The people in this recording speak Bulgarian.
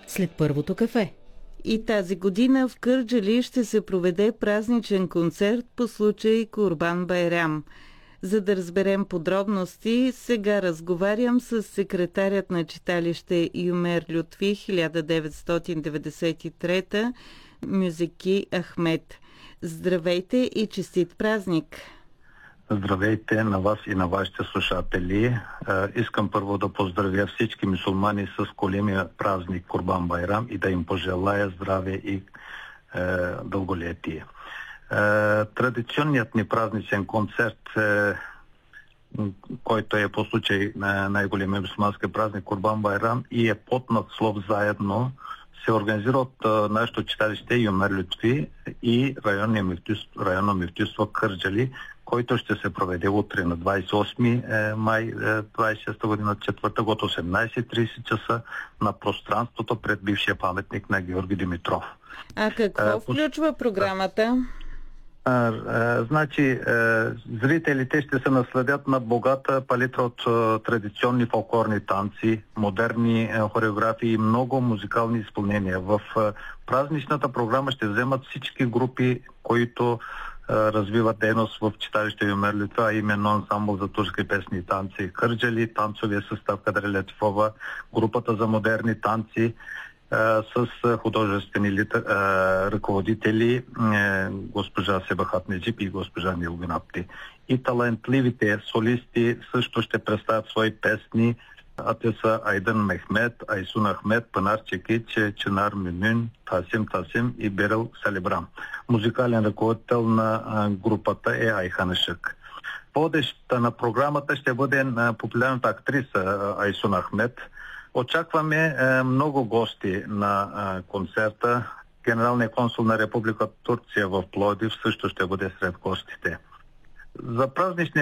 след първото кафе. И тази година в Кърджали ще се проведе празничен концерт по случай Курбан Байрам. За да разберем подробности, сега разговарям с секретарят на читалище Юмер Лютфи 1993 Мюзики Ахмед. Здравейте и честит празник! Здравейте на вас и на вашите слушатели. Искам първо да поздравя всички мюсюлмани с големия празник Курбан Байрам и да им пожелая здраве и дълголетие. Традиционният ни празничен концерт, който е по случай на най-големия мюсюлмански празник Курбан Байрам и е под надслов заедно, се организира от нашето читалище Юмер Лютфи и районно мюфтийство Кърджали, който ще се проведе утре на 28 май 26 година, четвъртък от 18:30 часа на пространството пред бившия паметник на Георги Димитров. А какво включва програмата? Зрителите ще се насладят на богата палитра от традиционни фолклорни танци, модерни хореографии и много музикални изпълнения. В празничната програма ще вземат всички групи, които развиват дейност в читалище Юмер Лютфи, а именно ансамбъл за турски песни и танци Кърджали, танцовия състав Кадри Летифова, групата за модерни танци с художествени ръководители госпожа Себахат Неджип и госпожа Нилгин Апти. И талантливите солисти също ще представят свои песни, а те са Айдън Мехмед, Айсун Ахмед, Панар Чекич, Чинар Мюмин, Тасим и Берел Салибрам. Музикален ръководител на групата е Айхан Шък. Водеща на програмата ще бъде популярната актриса Айсун Ахмед. Очакваме много гости на концерта. Генералният консул на Република Турция в Пловдив също ще бъде сред гостите. За празничния